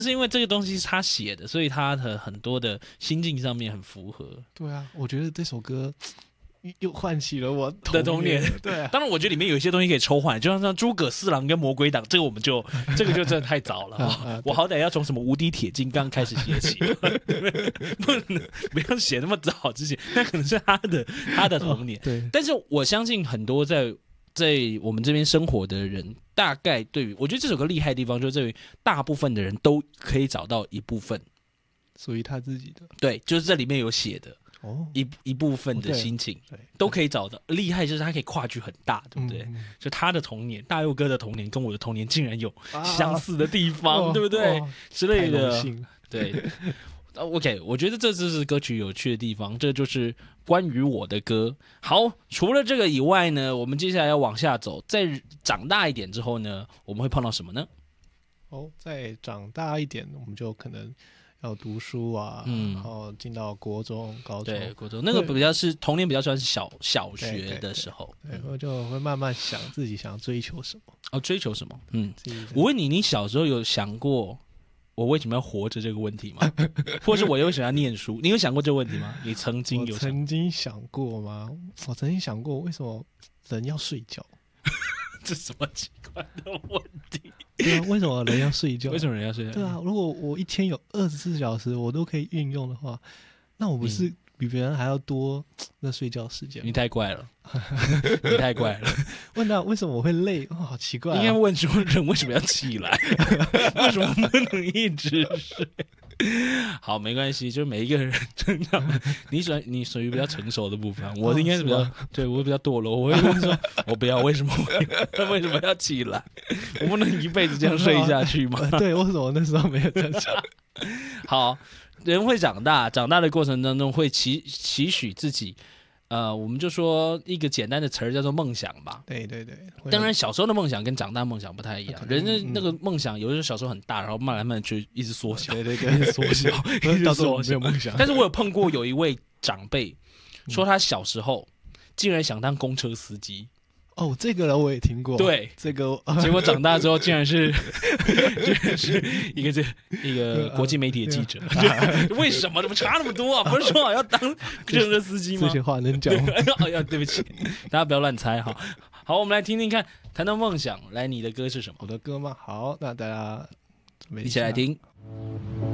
是因为这个东西是他写的，所以他的很多的心境上面很符合。 对啊，我觉得这首歌又唤起了我的童年。 对啊， 当然，我觉得里面有一些东西可以抽换，就像诸葛四郎跟魔鬼党，这个这个就真的太早了。我好歹要从什么无敌铁金刚开始写起，不要写那么早之前，那可能是他的童年。 对， 但是我相信很多在我们这边生活的人，大概对于我觉得这首歌厉害的地方，就是在于大部分的人都可以找到一部分属于他自己的。 对，就是这里面有写的。一部分的心情都可以找到，厉害就是他可以跨距很大，对不对？就他的童年，大佑哥的童年跟我的童年竟然有相似的地方，对不对？之类的，对。OK， 我觉得这就是歌曲有趣的地方，这就是关于我的歌。好，除了这个以外呢，我们接下来要往下走，在长大一点之后呢，我们会碰到什么呢？ 再长大一点，我们就可能要读书啊，然后进到国中、高中。 对，国中那个比较是童年，比较算是小学的时候。 对，我就会慢慢想自己想追求什么。 追求什么？我问你，你小时候有想过我为什么要活着这个问题吗？或是我为什么要念书？你有想过这个问题吗？你曾经有曾经想过吗？我曾经想过，为什么人要睡觉？ 这什么奇怪的问题？ 对啊，为什么人要睡觉？ 为什么人要睡觉？ 对啊，如果我一天有24小时，我都可以运用的话，那我不是比别人还要多那睡觉时间？ 你太怪了，你太怪了。 问到为什么我会累？好奇怪应该问说人为什么要起来？为什么不能一直睡？好，没关系，就是每一个人成长，你属于比较成熟的部分，我应该是比较，对我比较堕落，我会问说，我不要，为什么要起来？我不能一辈子这样睡下去吗？ 对，为什么那时候没有这样想？ 好，人会长大，长大的过程当中会期许自己。我们就说一个简单的词儿叫做梦想吧。 对。 当然，小时候的梦想跟长大梦想不太一样。人的那个梦想，有的时候小时候很大，然后慢慢就一直缩小， 对， 一直缩小，一直缩小。 没有梦想。 但是我有碰过有一位长辈，说他小时候竟然想当公车司机。 这个人我也听过。 对， 这个结果长大之后竟然是一个国际媒体的记者。为什么？怎么差那么多啊？不是说好要当公车司机吗？ 这些话能讲吗？ 对不起，大家不要乱猜哈。好，我们来听听看，谈到梦想，来，你的歌是什么？ 我的歌吗？好，那大家一起来听。